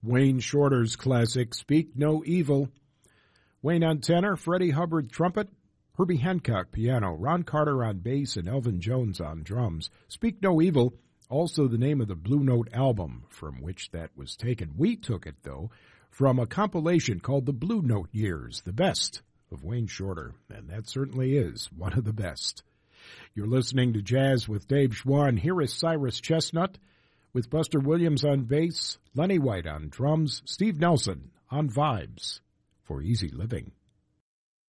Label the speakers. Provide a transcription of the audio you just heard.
Speaker 1: Wayne Shorter's classic, Speak No Evil. Wayne on tenor, Freddie Hubbard trumpet, Herbie Hancock piano, Ron Carter on bass, and Elvin Jones on drums. Speak No Evil, also the name of the Blue Note album from which that was taken. We took it, though, from a compilation called the Blue Note Years, the best of Wayne Shorter, and that certainly is one of the best. You're listening to Jazz with Dave Schwann. Here is Cyrus Chestnut with Buster Williams on bass, Lenny White on drums, Steve Nelson on vibes for Easy Living.